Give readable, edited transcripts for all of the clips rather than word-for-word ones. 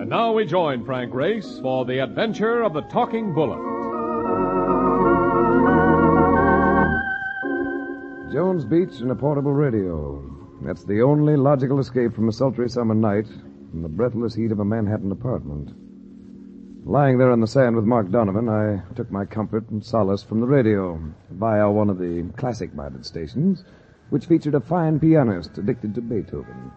And now we join Frank Race for the adventure of the Talking Bullet. Jones Beach and a portable radio. That's the only logical escape from a sultry summer night in the breathless heat of a Manhattan apartment. Lying there on the sand with Mark Donovan, I took my comfort and solace from the radio via one of the classic-minded stations, which featured a fine pianist addicted to Beethoven.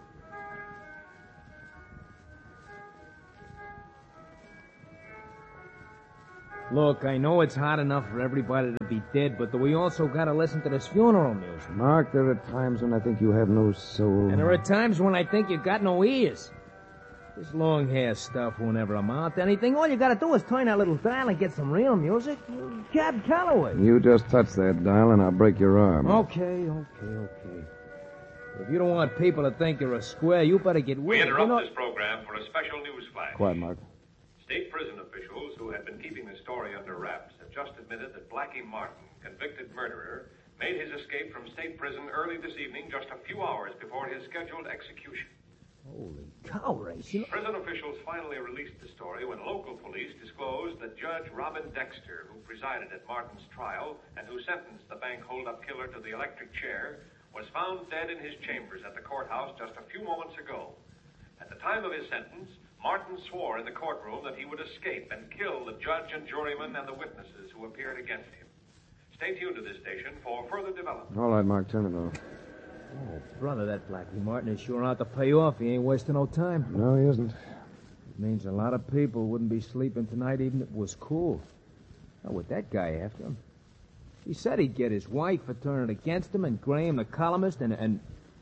Look, I know it's hard enough for everybody to be dead, but we also gotta listen to this funeral music. Mark, there are times when I think you have no soul. And there are times when I think you got no ears. This long hair stuff won't ever amount to anything. All you gotta do is turn that little dial and get some real music. Cab Calloway. You just touch that dial and I'll break your arm. Okay. If you don't want people to think you're a square, you better get We with it. interrupt this program for a special news flash. Quiet, Mark. State prison officials who have been keeping the story under wraps have just admitted that Blackie Martin, convicted murderer, made his escape from state prison early this evening, just a few hours before his scheduled execution. Holy cow, Race. Prison officials finally released the story when local police disclosed that Judge Robin Dexter, who presided at Martin's trial and who sentenced the bank hold-up killer to the electric chair, was found dead in his chambers at the courthouse just a few moments ago. At the time of his sentence, Martin swore in the courtroom that he would escape and kill the judge and jurymen and the witnesses who appeared against him. Stay tuned to this station for further development. All right, Mark, turn it off. Oh, brother, that Blackie Martin is sure out to pay off. He ain't wasting no time. No, he isn't. It means a lot of people wouldn't be sleeping tonight even if it was cool. Now, with that guy after him, he said he'd get his wife for turning against him and Graham, the columnist, and...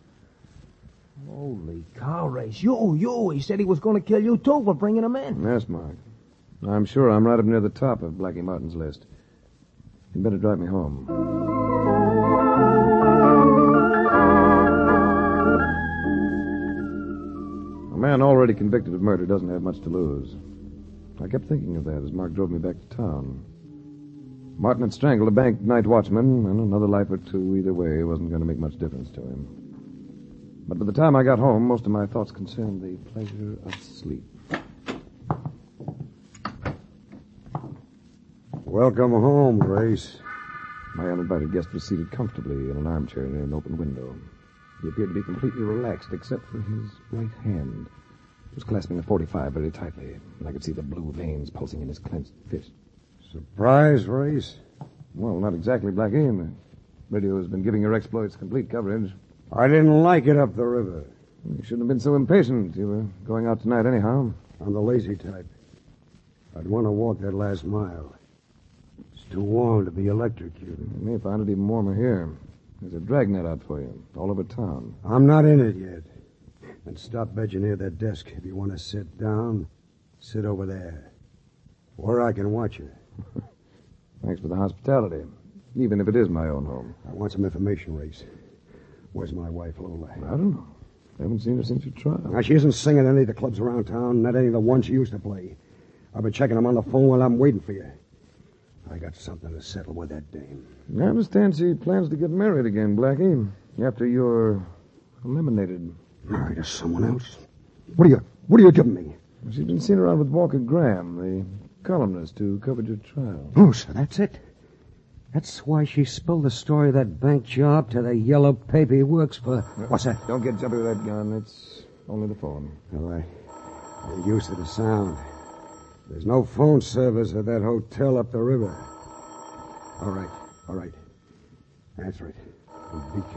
Holy cow, Race. You. He said he was going to kill you, too, for bringing him in. Yes, Mark. I'm sure I'm right up near the top of Blackie Martin's list. You'd better drive me home. A man already convicted of murder doesn't have much to lose. I kept thinking of that as Mark drove me back to town. Martin had strangled a bank night watchman, and another life or two either way wasn't going to make much difference to him. But by the time I got home, most of my thoughts concerned the pleasure of sleep. Welcome home, Grace. My uninvited guest was seated comfortably in an armchair near an open window. He appeared to be completely relaxed, except for his right hand. He was clasping a .45 very tightly, and I could see the blue veins pulsing in his clenched fist. Surprise, Race? Well, not exactly, Blackie. The radio has been giving your exploits complete coverage. I didn't like it up the river. You shouldn't have been so impatient. You were going out tonight anyhow. I'm the lazy type. I'd want to walk that last mile. It's too warm to be electrocuted. You may find it even warmer here. There's a dragnet out for you, all over town. I'm not in it yet. And stop bedging near that desk. If you want to sit down, sit over there. Where I can watch you. Thanks for the hospitality, even if it is my own home. I want some information, Race. Where's my wife, Lola? I don't know. I haven't seen her since your trial. Now, she isn't singing at any of the clubs around town, not any of the ones she used to play. I've been checking them on the phone while I'm waiting for you. I got something to settle with that dame. I understand she plans to get married again, Blackie, after you're eliminated. Married to someone else? What are you giving me? She's been seen around with Walker Graham, the columnist who covered your trial. Oh, so that's it. That's why she spilled the story of that bank job to the yellow paper he works for. What's that? Don't get jumpy with that gun. It's only the phone. All right. Get used to the sound. There's no phone service at that hotel up the river. All right. Answer it. And be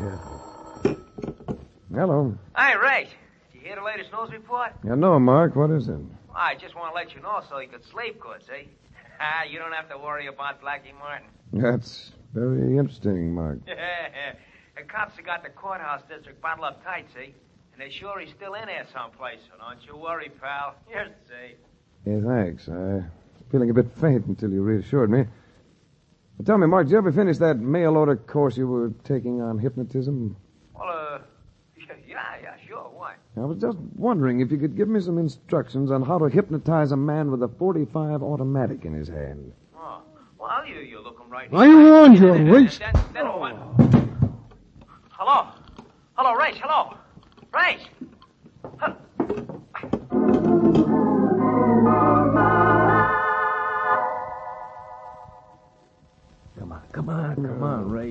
careful. Hello. Hey, Ray. Did you hear the latest news report? Yeah, no, Mark. What is it? I just want to let you know so you could sleep good, see? You don't have to worry about Blackie Martin. That's very interesting, Mark. The cops have got the courthouse district bottled up tight, see? And they're sure he's still in there someplace, so don't you worry, pal. You're safe. Yeah, thanks. I was feeling a bit faint until you reassured me. But tell me, Mark, did you ever finish that mail order course you were taking on hypnotism? Well, yeah, sure. Why? I was just wondering if you could give me some instructions on how to hypnotize a man with a .45 automatic in his hand. Oh, well, you look him right. I warned you, Race. Hello, Race. Hello, Race.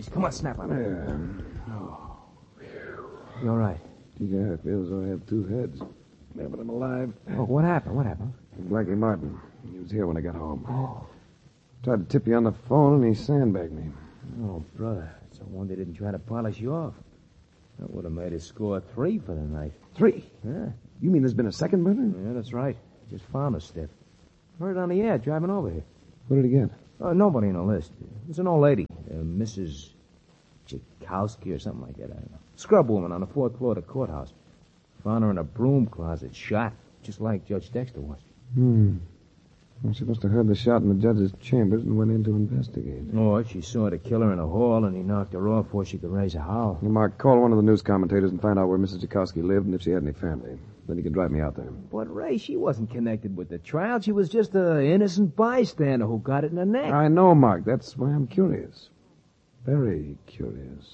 Easy. Come on, snap on it. Yeah. You all right? Yeah, it feels as though I have two heads. Yeah, but I'm alive. Oh, what happened? What happened? Blackie Martin. He was here when I got home. Tried to tip you on the phone, and he sandbagged me. Oh, brother. It's a wonder they didn't try to polish you off. That would have made us score 3 for the night. 3? Yeah. You mean there's been a second murder? Yeah, that's right. Just found us, Steph. Heard it on the air driving over here. What did he get? Nobody on the list. It's an old lady, Mrs. Tchaikovsky or something like that. I don't know. Scrub woman on the 4th floor of the courthouse. Found her in a broom closet, shot, just like Judge Dexter was. Well, she must have heard the shot in the judge's chambers and went in to investigate. Oh, she saw the killer in the hall, and he knocked her off before she could raise a howl. Well, Mark, call one of the news commentators and find out where Mrs. Tchaikovsky lived and if she had any family. Then you can drive me out there. But, Ray, she wasn't connected with the trial. She was just an innocent bystander who got it in the neck. I know, Mark. That's why I'm curious. Very curious.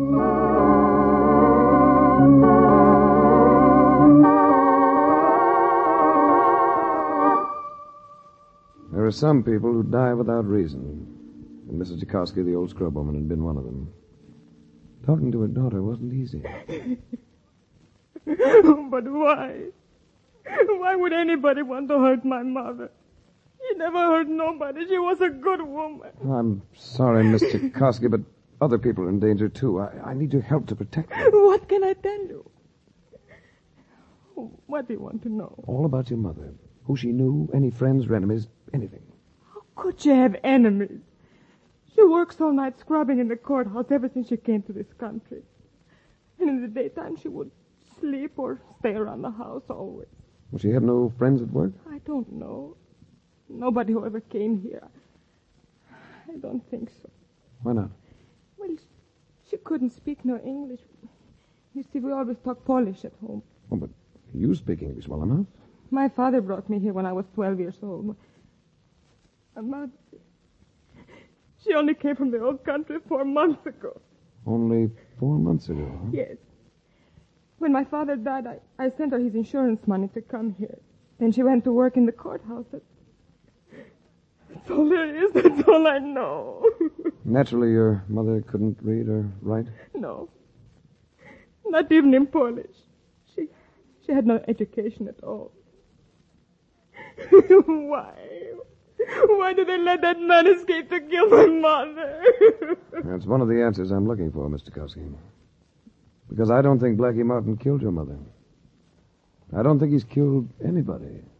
There are some people who die without reason. And Mrs. Tchaikovsky, the old scrub woman, had been one of them. Talking to her daughter wasn't easy. But why? Why would anybody want to hurt my mother? She never hurt nobody. She was a good woman. I'm sorry, Miss Tchaikovsky, but other people are in danger, too. I need your help to protect them. What can I tell you? What do you want to know? All about your mother. Who she knew, any friends or enemies, anything. How could she have enemies? She works all night scrubbing in the courthouse ever since she came to this country. And in the daytime she would sleep or stay around the house always. Well, she had no friends at work? I don't know. Nobody who ever came here. I don't think so. Why not? Well, she couldn't speak no English. You see, we always talk Polish at home. Oh, but you speak English well enough. My father brought me here when I was 12 years old. My mother, she only came from the old country 4 months ago. Only 4 months ago, huh? Yes. When my father died, I sent her his insurance money to come here. Then she went to work in the courthouse. That's all there is. That's all I know. Naturally, your mother couldn't read or write? No. Not even in Polish. She had no education at all. Why? Why did they let that man escape to kill my mother? That's one of the answers I'm looking for, Mr. Kowski. Because I don't think Blackie Martin killed your mother. I don't think he's killed anybody.